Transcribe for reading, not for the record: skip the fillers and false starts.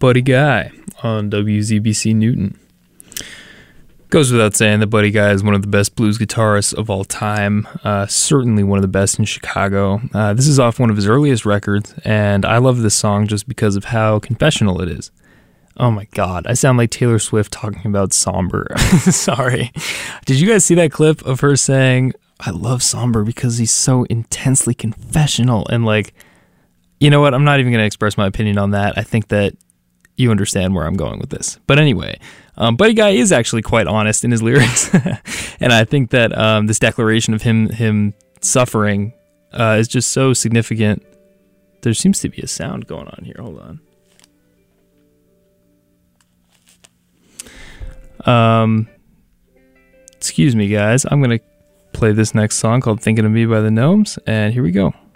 Buddy Guy on WZBC Newton. Goes without saying that Buddy Guy is one of the best blues guitarists of all time, certainly one of the best in Chicago. This is off one of his earliest records, and I love this song just because of how confessional it is. Oh my god, I sound like Taylor Swift talking about Somber. Sorry. Did you guys see that clip of her saying, I love Somber because he's so intensely confessional? And like, you know what, I'm not even going to express my opinion on that. I think that you understand where I'm going with this. But anyway, Buddy Guy is actually quite honest in his lyrics. And I think that this declaration of him suffering is just so significant. There seems to be a sound going on here. Hold on. Excuse me, guys. I'm going to play this next song called Thinking of Me by the Gnomes. And here we go.